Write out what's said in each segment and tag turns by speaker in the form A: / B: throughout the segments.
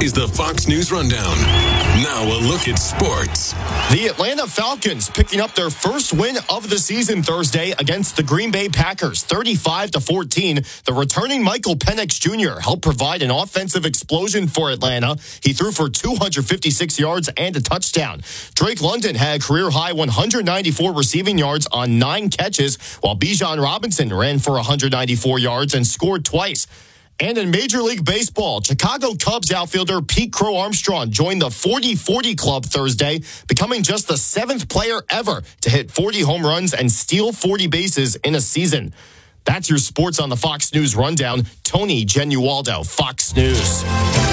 A: is the Fox News Rundown. Now a look at sports.
B: The Atlanta Falcons picking up their first win of the season Thursday against the Green Bay Packers, 35-14. The returning Michael Penix Jr. helped provide an offensive explosion for Atlanta. He threw for 256 yards and a touchdown. Drake London had a career-high 194 receiving yards on 9 catches, while Bijan Robinson ran for 194 yards and scored twice. And in Major League Baseball, Chicago Cubs outfielder Pete Crow Armstrong joined the 40-40 club Thursday, becoming just the 7th player ever to hit 40 home runs and steal 40 bases in a season. That's your sports on the Fox News Rundown. Tony Genualdo, Fox News.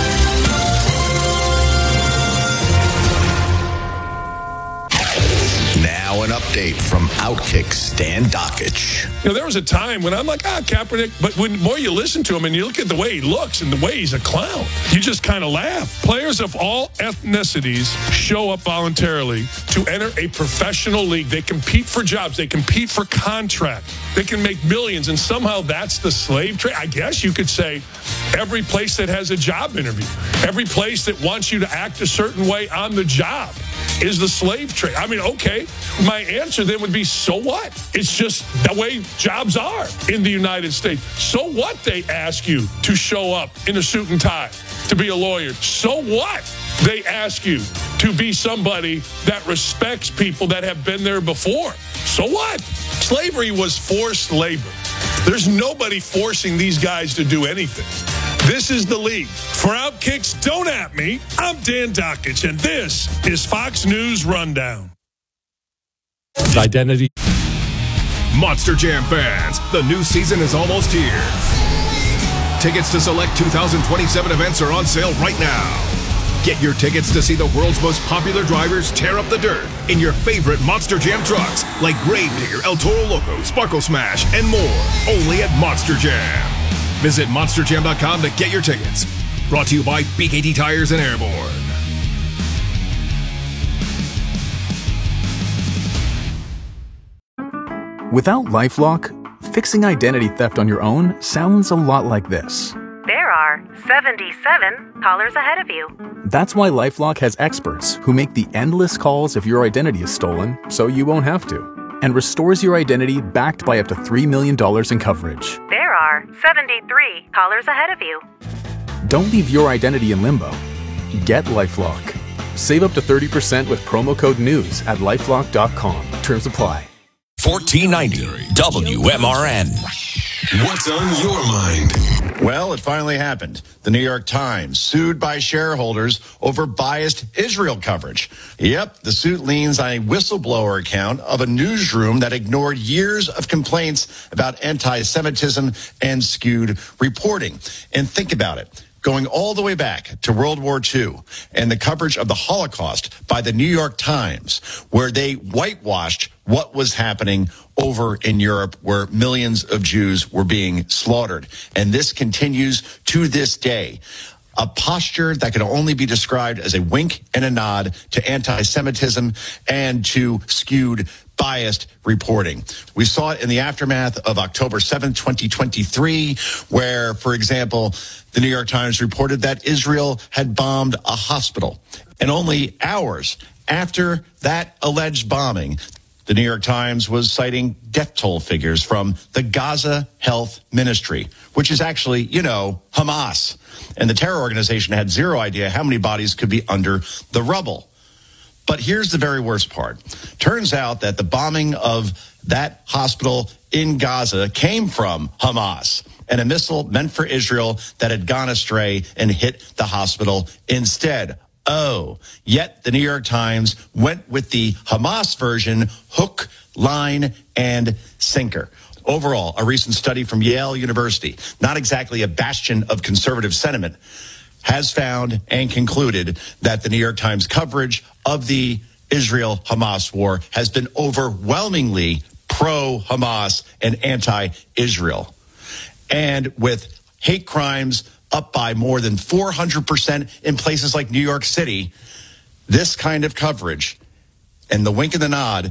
C: Now an update from Outkick Stan Dockich.
D: You know, there was a time when I'm like, Kaepernick, but when more you listen to him and you look at the way he looks and the way he's a clown, you just kind of laugh. Players of all ethnicities show up voluntarily to enter a professional league. They compete for jobs. They compete for contracts. They can make millions, and somehow that's the slave trade. I guess you could say every place that has a job interview, every place that wants you to act a certain way on the job is the slave trade. I mean, okay, my answer then would be, so what? It's just the way jobs are in the United States. So what they ask you to show up in a suit and tie to be a lawyer? So what they ask you to be somebody that respects people that have been there before? So what? Slavery was forced labor. There's nobody forcing these guys to do anything. This is the league. For Outkick's Don't At Me, I'm Dan Dockich, and this is Fox News Rundown.
E: Identity.
F: Monster Jam fans, the new season is almost here. Tickets to select 2027 events are on sale right now. Get your tickets to see the world's most popular drivers tear up the dirt in your favorite Monster Jam trucks like Gravedigger, El Toro Loco, Sparkle Smash, and more. Only at Monster Jam. Visit monsterjam.com to get your tickets. Brought to you by BKT Tires and Airborne.
G: Without LifeLock, fixing identity theft on your own sounds a lot like this.
H: There are 77 callers ahead of you.
G: That's why LifeLock has experts who make the endless calls if your identity is stolen so you won't have to, and restores your identity backed by up to $3 million in coverage.
H: There are 73 callers ahead of you.
G: Don't leave your identity in limbo. Get LifeLock. Save up to 30% with promo code NEWS at LifeLock.com. Terms apply.
C: 1490 WMRN.
A: What's on your mind?
I: Well, it finally happened. The New York Times sued by shareholders over biased Israel coverage. Yep, the suit leans on a whistleblower account of a newsroom that ignored years of complaints about anti-Semitism and skewed reporting. And think about it. Going all the way back to World War II and the coverage of the Holocaust by the New York Times, where they whitewashed what was happening over in Europe, where millions of Jews were being slaughtered. And this continues to this day. A posture that can only be described as a wink and a nod to anti-Semitism and to skewed, biased reporting. We saw it in the aftermath of October 7th, 2023, where, for example, the New York Times reported that Israel had bombed a hospital. And only hours after that alleged bombing, the New York Times was citing death toll figures from the Gaza Health Ministry, which is actually, Hamas. And the terror organization had zero idea how many bodies could be under the rubble. But here's the very worst part. Turns out that the bombing of that hospital in Gaza came from Hamas, and a missile meant for Israel that had gone astray and hit the hospital instead. Oh, yet the New York Times went with the Hamas version, hook, line, and sinker. Overall, a recent study from Yale University, not exactly a bastion of conservative sentiment, has found and concluded that the New York Times coverage of the Israel-Hamas war has been overwhelmingly pro-Hamas and anti-Israel. And with hate crimes up by more than 400% in places like New York City, this kind of coverage and the wink and the nod